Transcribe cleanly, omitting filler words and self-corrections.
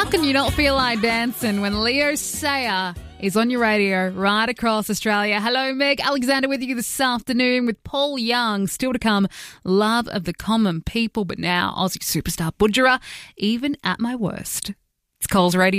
How can you not feel like dancing when Leo Sayer is on your radio right across Australia? Hello, Meg Alexander with you this afternoon with Paul Young. Still to come, Love of the Common People, but now Aussie superstar Budjerah, Even at My Worst. It's Coles Radio.